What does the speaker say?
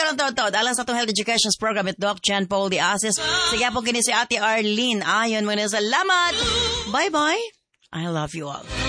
karong taon alang sa itong health education program at Doc Jan Paul de Asis. Sige po kini si Ate Arlene. Ayon mo na salamat. Bye-bye. I love you all.